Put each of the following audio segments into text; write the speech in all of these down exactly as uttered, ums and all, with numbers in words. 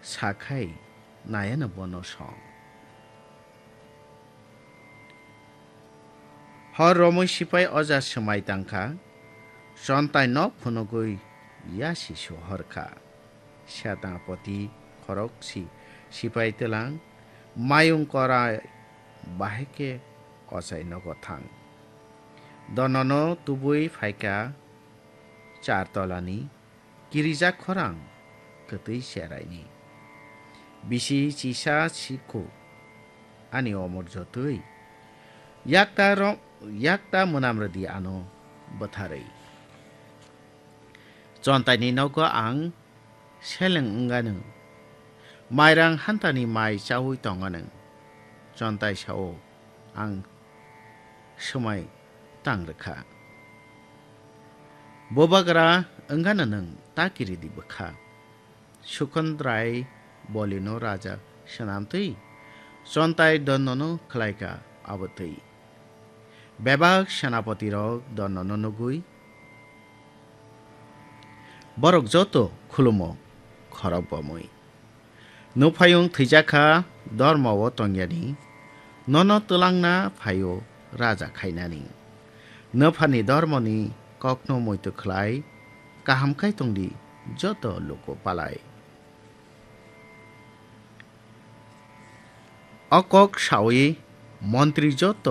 সাখাই নায়ানো বন সং হর রমই সিপাই অজা সমাই তাংখা সন্তাই ন ফুনগই ইয়াসি হরখা সাতাপতি খরকসি সিপাই তেলাং মায়ুং করা বাহেকে অসাই নগথাং দনন তুবুই ফাইকা চার তলানি কিরিজা খরাং কতই সেরাইনি বিসি চিসা সিকু আনি অমর যতই yakta rong yakta munamradi ano batharai chontai ni nauko ang seleng nganu mairang hantani mai chahui tonganu chontai sao ang somai tangrekha bobagra engana nang takiri di bakha sukondrai bolino raja sanamtui chontai donnono khlaika abatui বেবাক সেনাপতি rock দন্ননগুই বরক যত খুলুম খরব বমই নুফায়ুং থৈজাখা ধর্মও তংয়ানি নন তুলাংনা ফায়ো রাজা খাইনানি নফানি ধর্মনি কখনো মৈতো খলাই কাহামখাই তংদি যত লোক পালাই অকক সাওই মন্ত্রী যত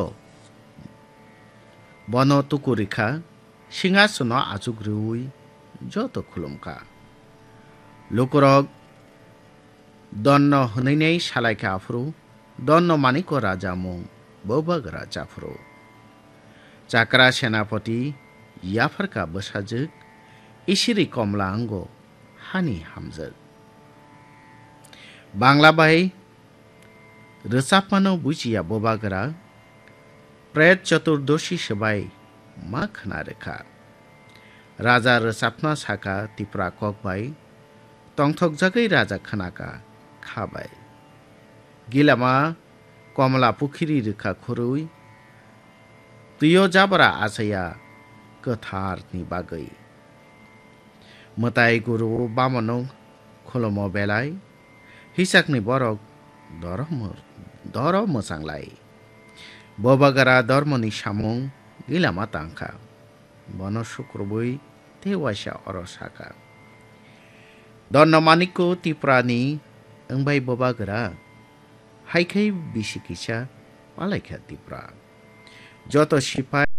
বন তুকুরিখা সিংহাসন আজুগ্রুই যত খুলুমকা লোকরক দন্ন হনৈনাই সালাইকা আফরু দন্ন মানিক রাজা মুং বৌবাগ রাজা আফরু চাকরা সেনাপতি ইয়াফারকা বসাজক ইসিরি কমলা আঙ্গ হানি হামজক বাংলা বাই রসাপানো বুঝিয়া বৌবাগরা প্রেত চতুর্দশী সবাই মা খানা রেখা রাজা রসাপনা সাকা তিপ্রা ককবাই তংথক জাগৈ রাজা খানাকা খাবাই গিলামা কমলা পুখিরি রেখা খরুই তুইও যাবরা আসায়া কথারনি বাগৈ মতাই গুরু বামনং খলম বেলাই হিসাকনি বরক দরম দর মোসাংলাই ববাগারা ধর্মনি সামং গিলামা তাংখা বন শুক্রবই তেওয়াসা অরসাকা দন্ন মানিকো তিপ্রানি ওংবাই ববাগারা হাইখাই বিসিকিসা পালাইখা তিপ্রা যত সিপাই